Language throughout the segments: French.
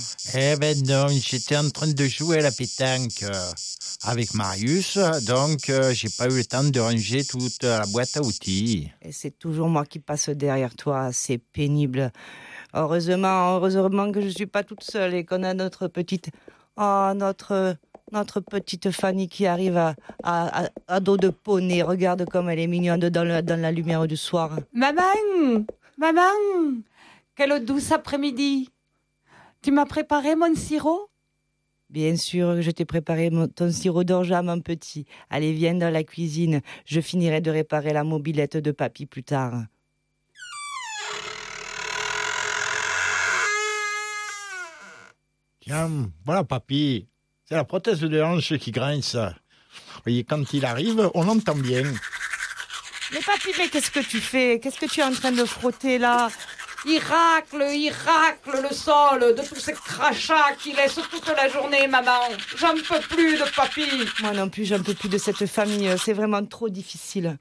Eh ben non, j'étais en train de jouer à la pétanque avec Marius, donc j'ai pas eu le temps de ranger toute la boîte à outils. Et c'est toujours moi qui passe derrière toi, c'est pénible. Heureusement que je suis pas toute seule et qu'on a notre petite petite Fanny qui arrive à dos de poney. Regarde comme elle est mignonne dans la lumière du soir. Maman, quel douce après-midi. Tu m'as préparé mon sirop? Bien sûr, je t'ai préparé ton sirop d'orgeat, mon petit. Allez, viens dans la cuisine. Je finirai de réparer la mobilette de papy plus tard. Tiens, voilà papy, c'est la prothèse de hanche qui grince. Vous voyez, quand il arrive, on l'entend bien. Mais papy, mais qu'est-ce que tu fais? Qu'est-ce que tu es en train de frotter là? Il racle le sol de tous ces crachats qu'il laisse toute la journée, maman. J'en peux plus de papy. Moi non plus, j'en peux plus de cette famille. C'est vraiment trop difficile.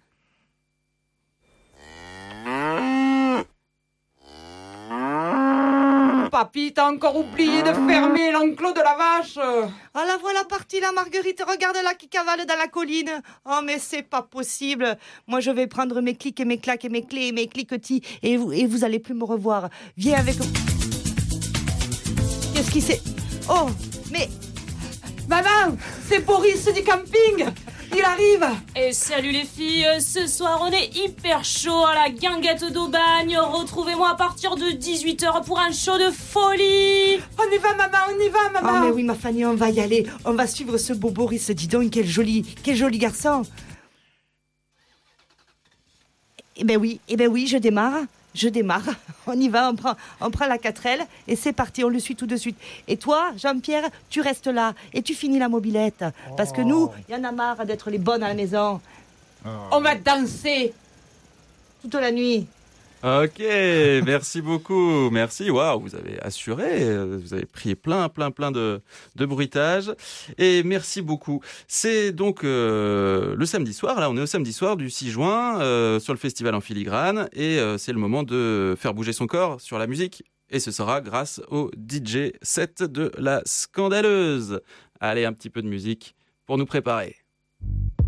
Papy, t'as encore oublié de fermer l'enclos de la vache. Ah la voilà partie la Marguerite, regarde-la qui cavale dans la colline. Oh mais c'est pas possible. Moi je vais prendre mes clics et mes claques et mes clés et mes cliquetis et vous allez plus me revoir. Viens avec... Qu'est-ce qui c'est? Oh mais... Maman, c'est Boris du camping. Il arrive. Et salut les filles, ce soir on est hyper chaud à la guinguette d'Aubagne. Retrouvez-moi à partir de 18h pour un show de folie. On y va maman, Oh mais oui ma Fanny, on va y aller. On va suivre ce beau Boris, dis donc, quel joli garçon. Eh ben oui, je démarre. On y va, on prend la 4L et c'est parti, on le suit tout de suite. Et toi, Jean-Pierre, tu restes là et tu finis la mobilette. Parce que nous, il y en a marre d'être les bonnes à la maison. On va danser toute la nuit. Ok, merci beaucoup, merci, waouh, vous avez assuré, vous avez pris plein de bruitages, et merci beaucoup. C'est donc le samedi soir, là on est au samedi soir du 6 juin, sur le festival en filigrane, et c'est le moment de faire bouger son corps sur la musique, et ce sera grâce au DJ set de la Scandaleuse. Allez, un petit peu de musique pour nous préparer.